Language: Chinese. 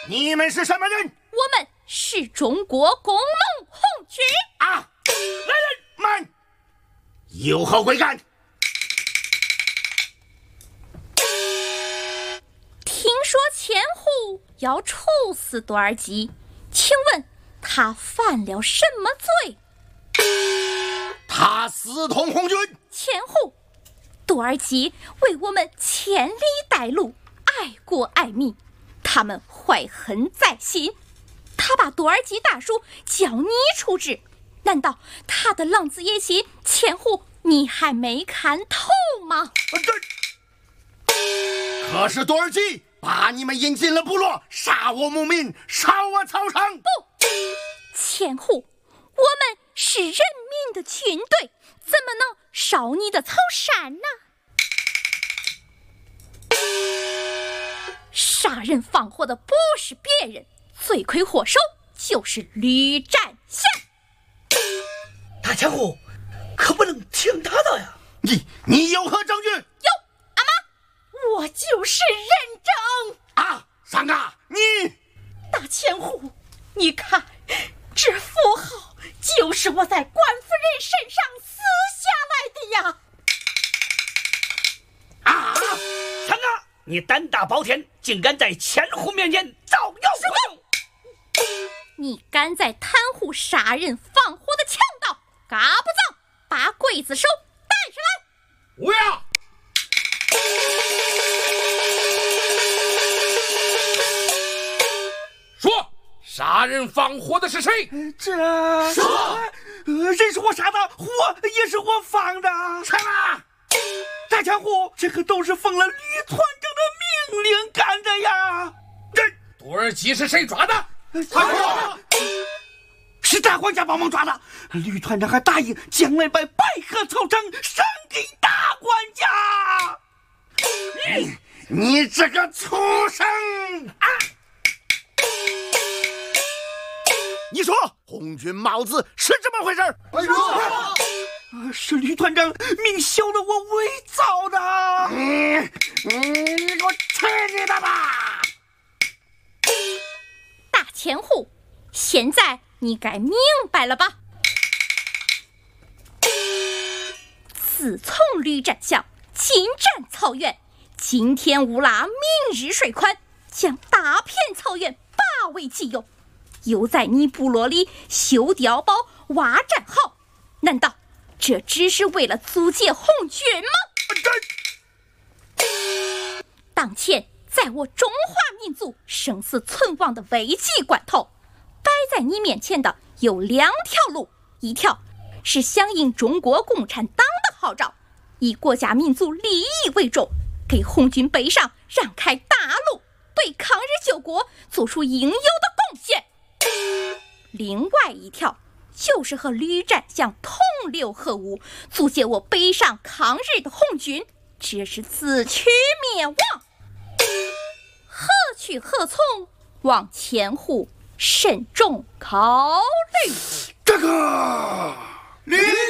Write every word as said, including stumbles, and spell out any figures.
你们是什么人？ 我们是中国工农红军啊！来人，慢！有何贵干？ 听说千户要处死多尔基，请问他犯了什么罪？ 他私通红军。 千户，多尔基为我们千里带路，爱国爱民，他们怀恨在心。他把多尔基大叔叫你处置，难道他的狼子野心，千户你还没看透吗？ 这可是多尔基把你们引进了部落，杀我牧民，烧我草场。 不，千户，我们是人民的军队，怎么能烧你的草山呢？杀人放火的不是别人，罪魁祸首就是吕占祥。 大千户，可不能听他的呀！ 你你有何证据？ 有，阿妈，我就是认证。 啊，三哥，你大千户，你看，这符号就是我在官夫人身上撕下来的呀！ 啊，三哥，你胆大包天，竟敢在千户面前造谣胡用！ 你敢在贪户杀人放火的强盗，嘎不脏，把刽子手带上来！ 我呀！ 说，杀人放火的是谁？ 这说， 呃，人是我杀的，火也是我放的。 什么？ 大千户，这可都是奉了吕团长的命令干的呀！ 这多尔基是谁抓的？ 大伙， 是大管家帮忙抓的。吕团长还答应将来把百合草场赏给大管家。 你你这个畜生啊！你说红军帽子是这么回事？ 哎呦，呃，是吕团长命小的我伪造的。 你你你给我去你的吧！ 大千户，现在你该明白了吧？自从吕占祥进占草原，今天乌拉，明日税款，将大片草原霸为己有，又在你部落里修碉堡、挖战壕，难道这只是为了阻截红军吗？当前在我中华民族生死存亡的危急关头，摆在你面前的有两条路，一条是响应中国共产党的号召，以国家民族利益为重，给红军北上让开大路，对抗日救国做出应有的贡献。另外一条就是和吕占祥同流合污，阻截我北上抗日的红军，这是自取灭亡。何去何从，望千户慎重考虑。 这个吕